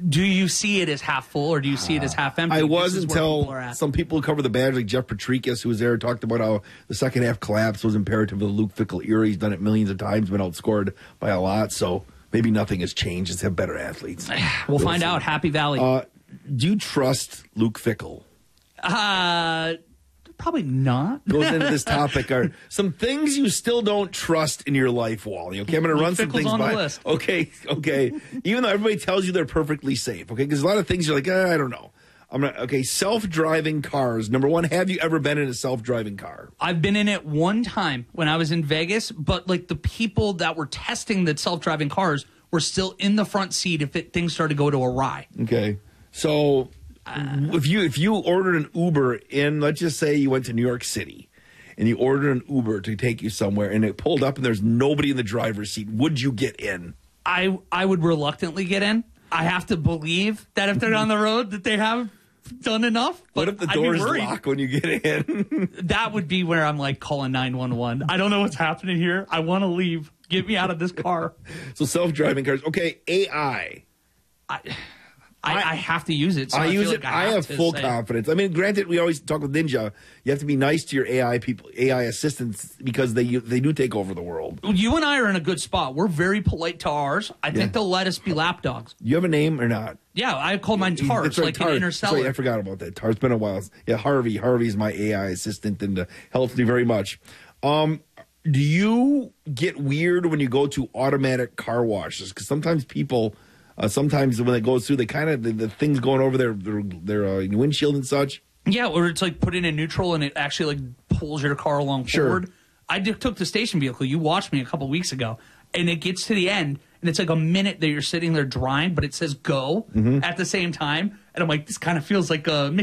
Do you see it as half full or do you see it as half empty? I was This is where people until are at. some people who cover the badge, like Jeff Patrikis, who was there, talked about how the second half collapse was imperative of the Luke Fickell era. He's done it millions of times, been outscored by a lot. So maybe nothing has changed. Just have better athletes. We'll find out. Happy Valley. Do you trust Luke Fickell? Probably not. Goes into this topic are some things you still don't trust in your life, Wally. Okay, I'm going to run some Fickell's things on by. the list. Okay. Even though everybody tells you they're perfectly safe, okay, because a lot of things you're like, I don't know. Self-driving cars. Number one, have you ever been in a self-driving car? I've been in it one time when I was in Vegas, but like the people that were testing the self-driving cars were still in the front seat if things started to go to awry. Okay, so if you ordered an Uber in, let's just say you went to New York City, and you ordered an Uber to take you somewhere, and it pulled up and there's nobody in the driver's seat, would you get in? I would reluctantly get in. I have to believe that if they're on the road that they have done enough. What if the doors lock when you get in? That would be where I'm like calling 911. I don't know what's happening here. I want to leave. Get me out of this car. So self-driving cars. Okay, AI. I have to use it. So I use feel it. like I have full confidence. I mean, granted, we always talk with Ninja. You have to be nice to your AI assistants because they do take over the world. You and I are in a good spot. We're very polite to ours. I think they'll let us be lapdogs. You have a name or not? Yeah, I call mine Tars, That's right, like Tars. in Interstellar. Sorry, I forgot about that. Tars. It's been a while. Yeah, Harvey. Harvey's my AI assistant and helps me very much. Do you get weird when you go to automatic car washes? Because sometimes people, sometimes when it goes through, they kind of the things going over their windshield and such. Yeah, or it's like put in neutral and it actually like pulls your car along forward. I took the station vehicle. You watched me a couple weeks ago, and it gets to the end, and it's like a minute that you're sitting there drying, but it says go at the same time, and I'm like, this kind of feels like a